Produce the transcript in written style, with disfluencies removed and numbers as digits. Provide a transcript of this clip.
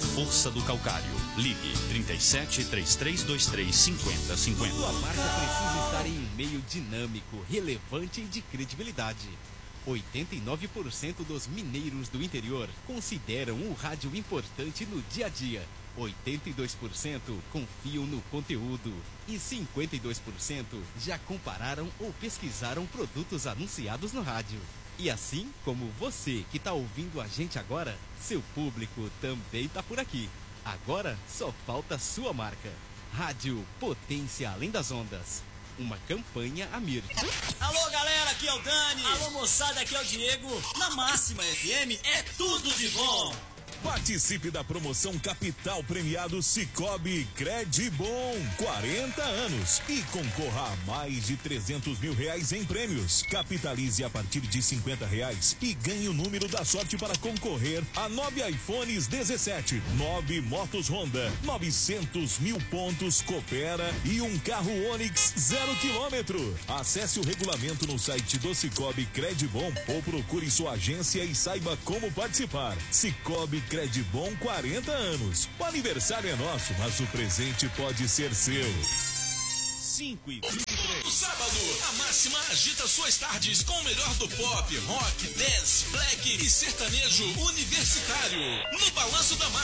força do calcário. Ligue 37 3323 5050. Sua marca precisa estar em um meio dinâmico, relevante e de credibilidade. 89% dos mineiros do interior consideram o rádio importante no dia a dia. 82% confiam no conteúdo e 52% já compararam ou pesquisaram produtos anunciados no rádio. E assim como você que está ouvindo a gente agora, seu público também está por aqui. Agora só falta sua marca. Rádio Potência Além das Ondas. Uma campanha Amir. Alô galera, aqui é o Dani. Alô moçada, aqui é o Diego. Na Máxima FM é tudo de bom. Participe da promoção Capital Premiado Sicoob Credibom 40 anos e concorra a mais de R$300 mil em prêmios. Capitalize a partir de R$50 e ganhe o número da sorte para concorrer a 9 iPhones 17, 9 motos Honda, 900 mil pontos Coopera e um carro Onix 0 km. Acesse o regulamento no site do Sicoob Credibom ou procure sua agência e saiba como participar. Sicoob Credibom 40 anos. O aniversário é nosso, mas o presente pode ser seu. 5h23. No sábado, a Máxima agita suas tardes com o melhor do pop, rock, dance, black e sertanejo universitário. No Balanço da Máxima.